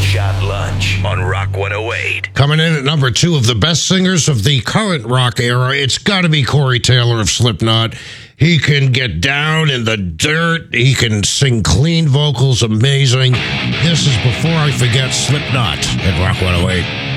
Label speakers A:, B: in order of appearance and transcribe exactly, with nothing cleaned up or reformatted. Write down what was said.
A: Shot Lunch on Rock one oh eight.
B: Coming in at number two of the best singers of the current rock era, it's got to be Corey Taylor of Slipknot. He can get down in the dirt. He can sing clean vocals, amazing. This is Before I Forget Slipknot at Rock one oh eight.